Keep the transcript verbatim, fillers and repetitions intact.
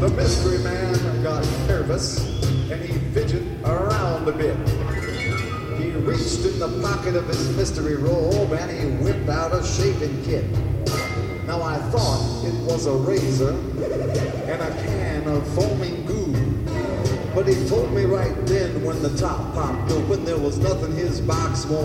The mystery man got nervous and he fidgeted around a bit. He reached in the pocket of his mystery robe and he whipped out a shaving kit. Now I thought it was a razor and a can of foaming goo. But he told me right then when the top popped open there was nothing his box won't